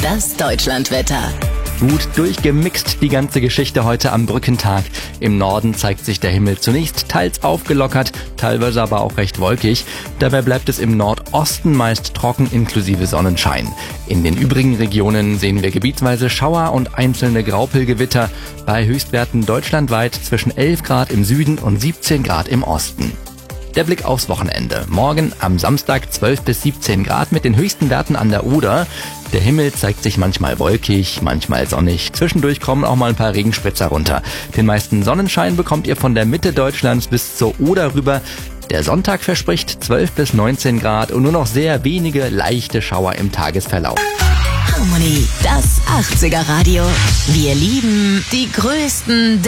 Das Deutschlandwetter. Gut durchgemixt die ganze Geschichte heute am Brückentag. Im Norden zeigt sich der Himmel zunächst teils aufgelockert, teilweise aber auch recht wolkig. Dabei bleibt es im Nordosten meist trocken inklusive Sonnenschein. In den übrigen Regionen sehen wir gebietsweise Schauer und einzelne Graupelgewitter bei Höchstwerten deutschlandweit zwischen 11 Grad im Süden und 17 Grad im Osten. Der Blick aufs Wochenende. Morgen am Samstag 12 bis 17 Grad mit den höchsten Werten an der Oder. Der Himmel zeigt sich manchmal wolkig, manchmal sonnig. Zwischendurch kommen auch mal ein paar Regenspritzer runter. Den meisten Sonnenschein bekommt ihr von der Mitte Deutschlands bis zur Oder rüber. Der Sonntag verspricht 12 bis 19 Grad und nur noch sehr wenige leichte Schauer im Tagesverlauf. Harmony, das 80er Radio. Wir lieben die größten